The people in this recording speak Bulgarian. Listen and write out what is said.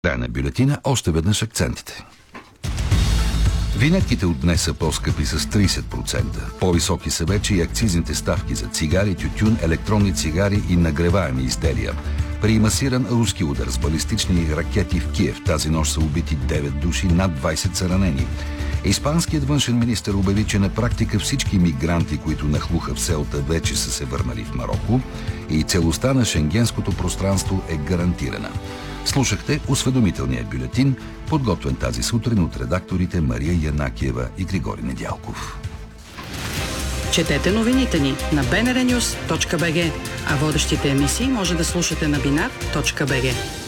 Края на бюлетина, още веднъж акцентите. Винетките от днес са по-скъпи с 30%. По-високи са вече и акцизните ставки за цигари, тютюн, електронни цигари и нагреваеми изделия. При масиран руски удар с балистични ракети в Киев тази нощ са убити 9 души, над 20 са ранени. Испанският външен министър обяви, че на практика всички мигранти, които нахлуха в селта, вече са се върнали в Мароко и целостта на шенгенското пространство е гарантирана. Слушахте осведомителния бюлетин, подготвен тази сутрин от редакторите Мария Янакиева и Григорий Недялков. Четете новините ни на bnrnews.bg, а водещите емисии може да слушате на binar.bg.